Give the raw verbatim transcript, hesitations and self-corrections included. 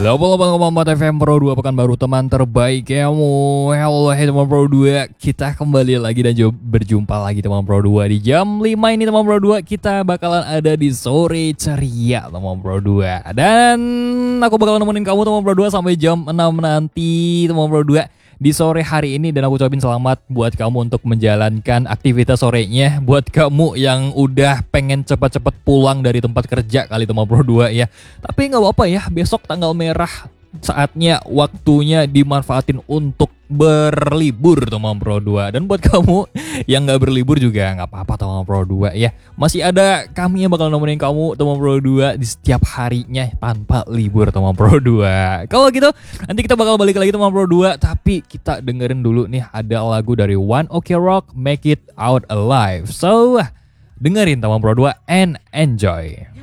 delapan puluh delapan koma empat F M Pro dua Pekanbaru, teman terbaik kamu. Halo hai teman Pro dua, kita kembali lagi dan juga berjumpa lagi teman Pro dua. Di jam lima ini teman Pro dua, kita bakalan ada di sore ceria teman Pro dua. Dan aku bakalan nemenin kamu teman Pro dua sampai jam enam nanti teman Pro dua di sore hari ini. Dan aku ucapin selamat buat kamu untuk menjalankan aktivitas sorenya. Buat kamu yang udah pengen cepat-cepat pulang dari tempat kerja kali teman Pro dua ya. Tapi nggak apa-apa ya, besok tanggal merah, saatnya waktunya dimanfaatin untuk berlibur teman Pro dua. Dan buat kamu yang gak berlibur juga gak apa-apa teman Pro dua ya. Masih ada kami yang bakal nemenin kamu teman Pro dua di setiap harinya tanpa libur teman Pro dua. Kalau gitu nanti kita bakal balik lagi teman Pro dua, tapi kita dengerin dulu nih ada lagu dari One Ok Rock, Make It Out Alive. So dengerin teman Pro dua and enjoy.